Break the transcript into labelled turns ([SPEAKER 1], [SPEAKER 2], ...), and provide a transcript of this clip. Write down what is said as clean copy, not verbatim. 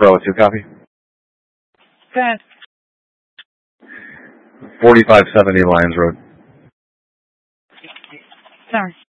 [SPEAKER 1] Bravo 2, copy.
[SPEAKER 2] Go ahead.
[SPEAKER 1] 4570 Lyons Road.
[SPEAKER 2] Sorry.